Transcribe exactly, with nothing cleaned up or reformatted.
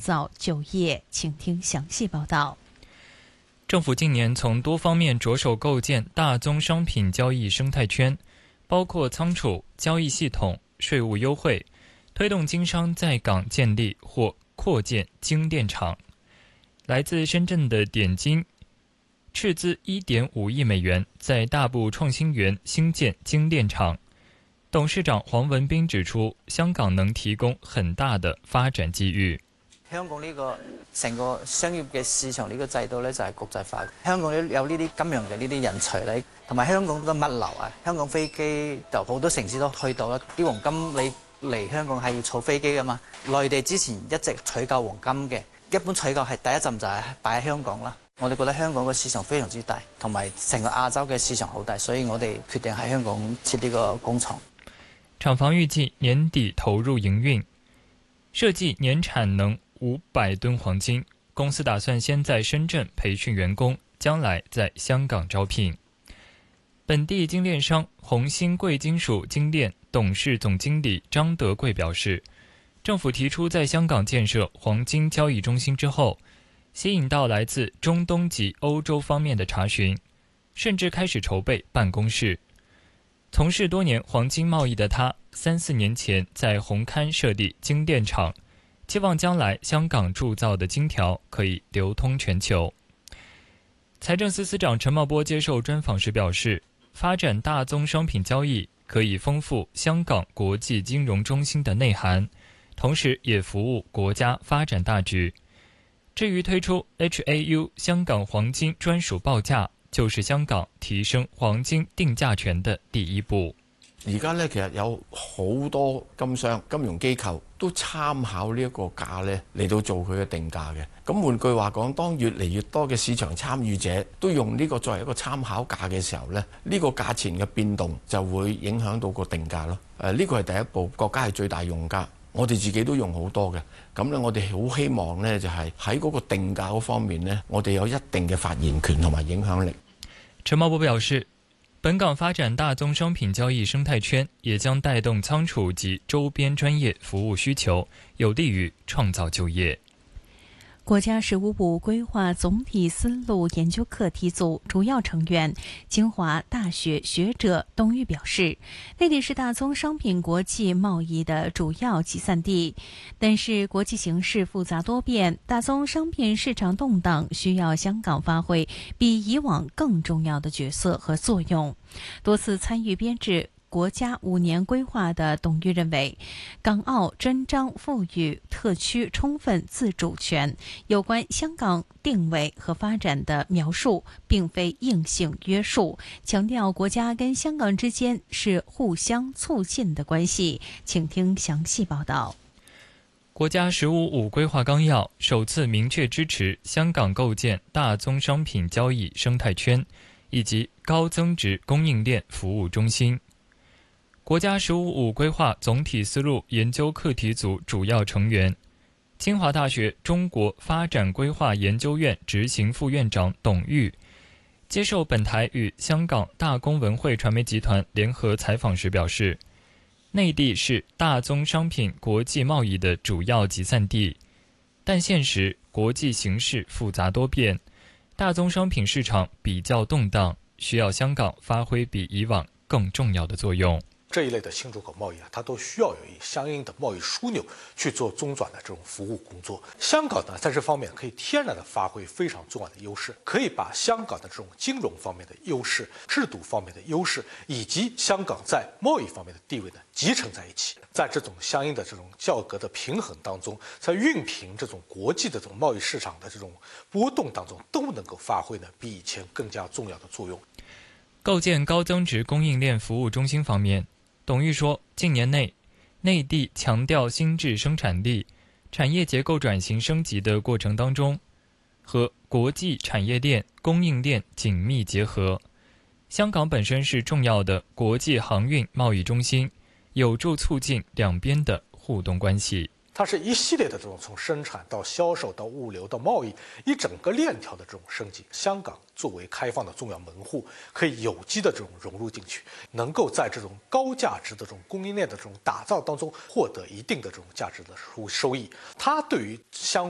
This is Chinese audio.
造就业。请听详细报道。 政府近年从多方面着手构建大宗商品交易生态圈，包括仓储、交易系统、税务优惠，推动经商在港建立或扩建精炼厂。来自深圳的点金斥资 一点五亿美元，在大埔创新园兴建精炼厂。董事長黃文斌指出，香港能提供很大的發展機遇。 香港呢個成個商業嘅市場呢個制度咧就係國際化。香港有呢啲金融嘅呢啲人才咧，同埋香港嘅物流啊，香港飛機就好多城市都去到啦。啲黃金你嚟香港係要坐飛機噶嘛？內地之前一直採購黃金嘅，一般採購係第一站就係擺喺香港啦。我哋覺得香港嘅市場非常之大，同埋成個亞洲嘅市場好大，所以我哋決定喺香港設呢個工廠。 廠房預計年底投入營運，設計年產能五百噸黃金。公司打算先在深圳培訓員工，將來在香港招聘。本地精煉商紅星貴金屬精煉董事總經理張德貴表示，政府提出在香港建設黃金交易中心之後，吸引到來自中東及歐洲方面的查詢，甚至開始籌備辦公室。從事多年黃金貿易的他，三四年前在紅磡設立精煉廠，期望將來香港鑄造的金條可以流通全球。財政司司長陳茂波接受專訪時表示，發展大宗商品交易可以豐富香港國際金融中心的內涵，同時也服務國家發展大局。至於推出 H A U 香港黃金專屬報價，就是香港提升黃金定價權的第一步。 而家咧，其實有好多金商、金融機構都參考呢一個價咧嚟到做佢嘅定價嘅。咁換句話講，當越嚟越多嘅市場參與者都用呢個作為一個參考價嘅時候咧，呢個價錢嘅變動就會影響到個定價咯。誒，呢個係第一步，國家係最大用家，我哋自己都用好多嘅。咁咧，我哋好希望咧就係喺嗰個定價嗰方面咧，我哋有一定嘅發言權同埋影響力。 陳茂波表示，本港發展大宗商品交易生態圈，也將帶動倉儲及周邊專業服務需求，有利於創造就業。 國家十五五規劃總體思路研究課題組主要成員、清華大學學者董宇表示，內地是大宗商品國際貿易的主要集散地，但是國際形勢複雜多變，大宗商品市場動盪，需要香港發揮比以往更重要的角色和作用。多次參與編制國家五年規劃的董宇認為，港澳專章賦予特區充分自主權，有關香港定位和發展的描述並非硬性約束，強調國家跟香港之間是互相促進的關係。請聽詳細報道。 國家十五五規劃綱要首次明確支持香港構建大宗商品交易生態圈以及高增值供應鏈服務中心。國家十五五規劃總體思路研究課題組主要成員、清華大學中國發展規劃研究院執行副院長董宇接受本台與香港大公文匯傳媒集團聯合採訪時表示，內地是大宗商品國際貿易的主要集散地，但現實國際形勢複雜多變，大宗商品市場比較動盪，需要香港發揮比以往更重要的作用。 這一類的新出口貿易啊，它都需要有相應的貿易樞紐去做中轉的這種服務工作。香港呢，在這方面可以天然的發揮非常重要的優勢，可以把香港的這種金融方面的優勢、制度方面的優勢，以及香港在貿易方面的地位呢，集成在一起。在這種相應的這種價格的平衡當中，在熨平這種國際的這種貿易市場的這種波動當中，都能夠發揮呢比以前更加重要的作用。 構建高增值供應鏈服務中心方面，董宇說，近年內，內地強調新質生產力，產業結構轉型升級的過程當中，和國際產業鏈、供應鏈緊密結合。香港本身是重要的國際航運貿易中心，有助促進兩邊的互動關係。 它是一系列的這種從生產到銷售到物流到貿易一整個鏈條的這種升級。香港作為開放的重要門戶，可以有機的這種融入進去，能夠在這種高價值的這種供應鏈的這種打造當中獲得一定的這種價值的收收益。它對於香